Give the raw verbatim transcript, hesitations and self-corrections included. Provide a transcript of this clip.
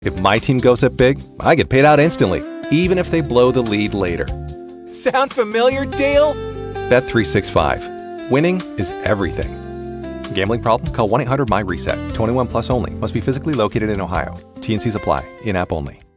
If my team goes up big, I get paid out instantly, even if they blow the lead later. Sound familiar, Dale? Bet three sixty-five. Winning is everything. Gambling problem? Call one eight hundred M Y RESET. twenty-one plus only. Must be physically located in Ohio. T N Cs apply. In-app only.